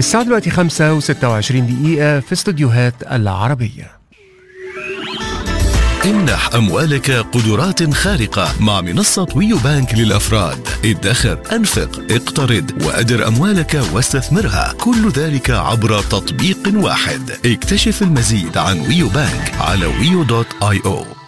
الساعة دلوقتي 5:26 في استوديوهات العربية. امنح أموالك قدرات خارقة مع منصة ويو بانك للأفراد. ادخر، أنفق، اقترض وأدر أموالك واستثمرها، كل ذلك عبر تطبيق واحد. اكتشف المزيد عن ويو بانك على wio.io.